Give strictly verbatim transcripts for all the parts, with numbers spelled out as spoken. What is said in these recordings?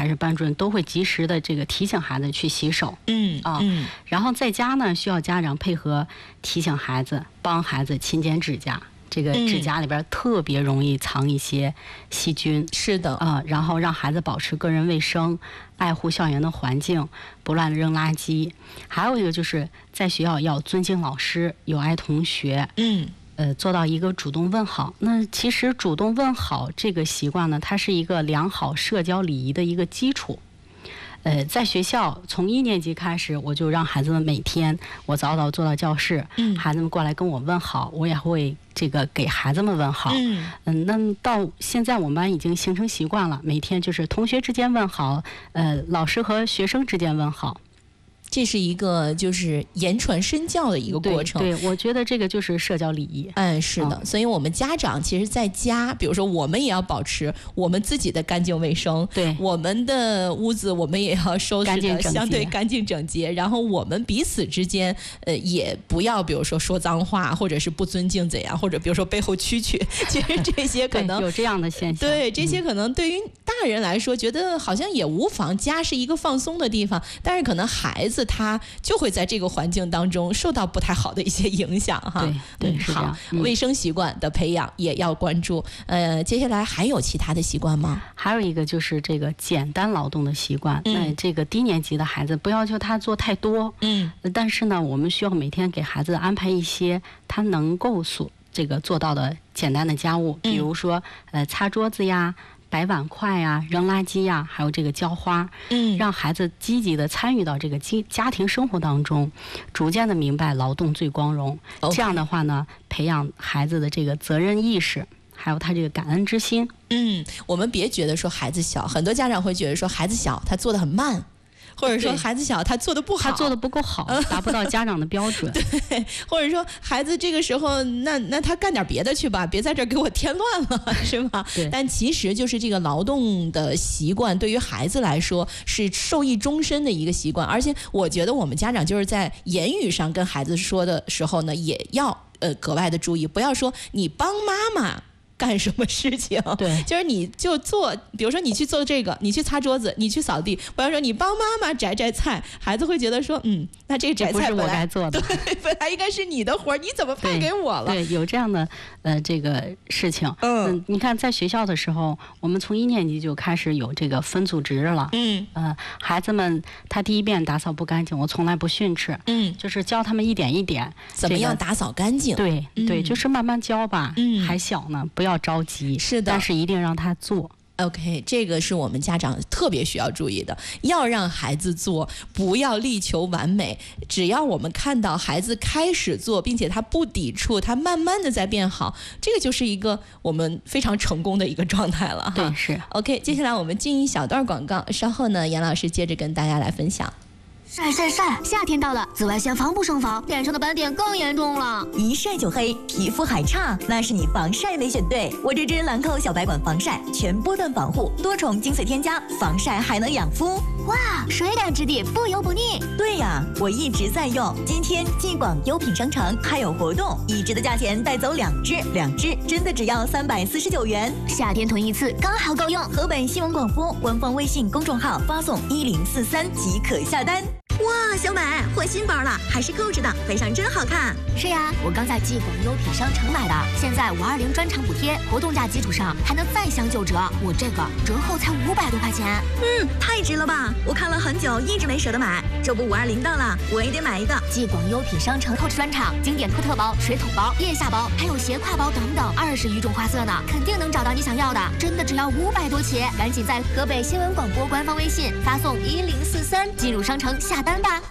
还是班主任都会及时的这个提醒孩子去洗手。 嗯啊， 嗯， 然后在家呢，需要家长配合提醒孩子，帮孩子勤剪指甲。这个指甲里边特别容易藏一些细菌， 是的啊，然后让孩子保持个人卫生，爱护校园的环境，不乱扔垃圾。还有一个就是在学校要尊敬老师，友爱同学， 嗯， 呃，做到一个主动问好。那其实主动问好这个习惯呢，它是一个良好社交礼仪的一个基础。呃，在学校从一年级开始，我就让孩子们每天我早早坐到教室， 嗯， 孩子们过来跟我问好，我也会这个给孩子们问好。 嗯嗯，那到现在我们班已经形成习惯了，每天就是同学之间问好，呃，老师和学生之间问好。 这是一个就是言传身教的一个过程。 对，对我觉得这个就是社交礼仪。 嗯，是的， 嗯、 所以我们家长其实在家，比如说我们也要保持我们自己的干净卫生， 对， 我们的屋子我们也要收拾的相对干净整洁，然后我们彼此之间，呃，也不要比如说说脏话，或者是不尊敬怎样，或者比如说背后蛐蛐，其实这些可能有这样的现象。 对，这些可能对于大人来说，觉得好像也无妨，家是一个放松的地方，但是可能孩子他就会在这个环境当中受到不太好的一些影响哈。 对对， 嗯、 是这样。 好，嗯、卫生习惯的培养也要关注。呃，接下来还有其他的习惯吗？ 还有一个就是这个简单劳动的习惯。 嗯、 那这个低年级的孩子不要求他做太多， 嗯， 但是呢，我们需要每天给孩子安排一些他能够所这个做到的简单的家务，比如说呃擦桌子呀。摆碗筷呀、扔垃圾呀，还有这个浇花， 嗯， 让孩子积极的参与到这个家庭生活当中，逐渐的明白劳动最光荣。 Okay. 这样的话呢，培养孩子的这个责任意识，还有他这个感恩之心。 嗯，我们别觉得说孩子小，很多家长会觉得说孩子小，他做得很慢。或者说孩子小，他做的不好， 他做的不够好，达不到家长的标准。 对，或者说孩子这个时候，那那他干点别的去吧，别在这儿给我添乱了，是吧？ 对。 但其实就是这个劳动的习惯，对于孩子来说是受益终身的一个习惯。而且我觉得我们家长就是在言语上跟孩子说的时候呢，也要呃格外的注意，不要说你帮妈妈干什么事情？ 对， 就是你就做，比如说你去做这个，你去擦桌子，你去扫地，不要说你帮妈妈摘摘菜，孩子会觉得说，嗯，那这个摘菜不是我该做的， 对，本来应该是你的活，你怎么派给我了？ 对，对有这样的呃这个事情。 嗯， 嗯你看在学校的时候，我们从一年级就开始有这个分组值了。 嗯， 呃，孩子们他第一遍打扫不干净，我从来不训斥， 嗯， 就是教他们一点一点怎么样打扫干净。 这个、对、嗯、对，就是慢慢教吧。 嗯， 还小呢，不要着急。 是的， 但是一定让他做。 OK， 这个是我们家长特别需要注意的，要让孩子做，不要力求完美。只要我们看到孩子开始做，并且他不抵触，他慢慢的在变好，这个就是一个我们非常成功的一个状态了哈。 对，是。 OK， 接下来我们进一小段广告，稍后呢，严老师接着跟大家来分享。 晒晒晒！夏天到了，紫外线防不胜防，脸上的斑点更严重了。 一晒就黑，皮肤还差，那是你防晒没选对。我这支兰蔻小白管防晒，全波段防护，多重精粹添加，防晒还能养肤。 哇，水感质地，不油不腻。 对呀，我一直在用。今天继广优品商城还有活动，一支的价钱带走两支，两支真的只要三百四十九元。 夏天囤一次刚好够用。 河北新闻广播官方微信公众号发送一零四三即可下单。哇，小美换新包了，还是购置的，配上真好看。 是呀，我刚在继广优品商城买的，现在五二零专场补贴，活动价基础上还能再享九折，我这个折后才五百多块钱。 嗯，太值了吧！我看了很久，一直没舍得买，这不五二零到了，我也得买一个。 继广优品商城购置专场，经典托特包、水桶包、腋下包，还有斜挎包等等，二十余种花色呢，肯定能找到你想要的，真的只要五百多起，赶紧在河北新闻广播官方微信发送一零四三进入商城下单吧。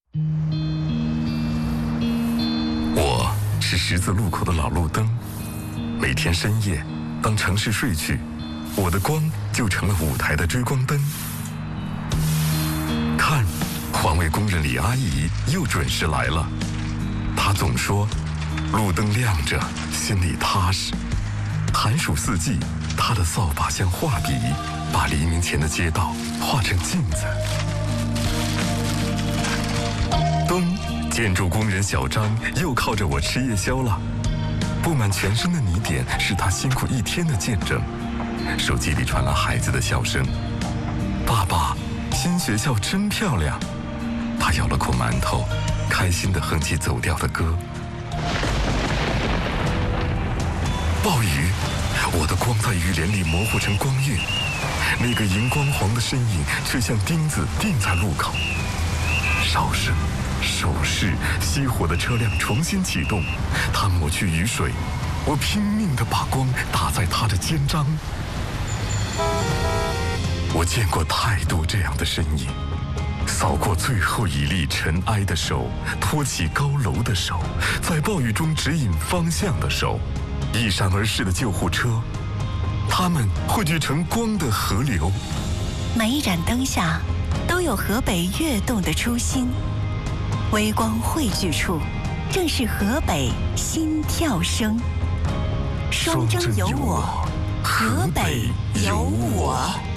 我是十字路口的老路灯，每天深夜，当城市睡去，我的光就成了舞台的追光灯。看，环卫工人李阿姨又准时来了。她总说，路灯亮着，心里踏实。寒暑四季，她的扫把像画笔，把黎明前的街道画成镜子。冬，建筑工人小张又靠着我吃夜宵了。布满全身的泥点是他辛苦一天的见证。手机里传来孩子的笑声：爸爸新学校真漂亮。他咬了口馒头，开心地哼起走调的歌。暴雨，我的光在雨帘里模糊成光晕，那个荧光黄的身影却像钉子钉在路口。哨声、手势，熄火的车辆重新启动，他抹去雨水，我拼命地把光打在他的肩章。我见过太多这样的身影，扫过最后一粒尘埃的手，托起高楼的手，在暴雨中指引方向的手，一闪而逝的救护车，它们汇聚成光的河流。 每一盏灯下都有河北跃动的初心，微光汇聚处正是河北心跳声。双征有我，河北有我。